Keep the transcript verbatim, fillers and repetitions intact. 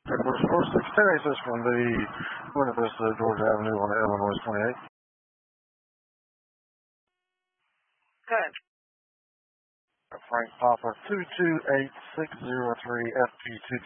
Airport four six ten eight, this one, the Buena Vista, Georgia Avenue on Illinois twenty-eight. Good. Frank Papa two two eight six zero three F P two